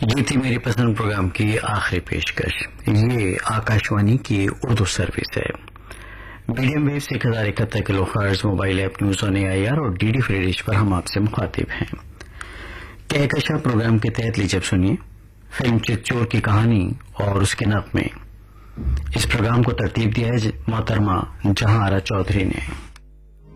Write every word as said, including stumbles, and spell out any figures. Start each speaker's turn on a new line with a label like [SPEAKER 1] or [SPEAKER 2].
[SPEAKER 1] ये थी मेरी पसंद प्रोग्राम की आखिरी पेशकश। ये आकाशवाणी की उर्दू सर्विस है। मीडियम वेव से एक हजार इकहत्तर kilo hertz mobile app news on A I R और डी डी फ्री डिश पर हम आपसे मुखातिब हैं। कहकशा प्रोग्राम के तहत लीजिए सुनिए फिल्म चितचोर की कहानी और उसके नग़मे। इस प्रोग्राम को तरतीब दिया है मोहतरमा जहां आरा चौधरी ने।